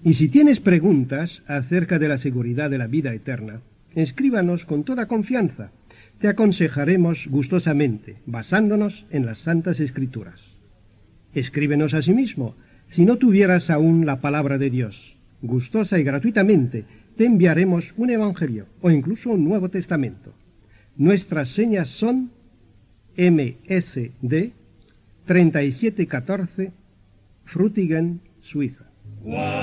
Y si tienes preguntas acerca de la seguridad de la vida eterna, escríbanos con toda confianza. Te aconsejaremos gustosamente, basándonos en las Santas Escrituras. Escríbenos asimismo, si no tuvieras aún la palabra de Dios. Gustosa y gratuitamente te enviaremos un Evangelio o incluso un Nuevo Testamento. Nuestras señas son MSD 3714, Frutigen, Suiza.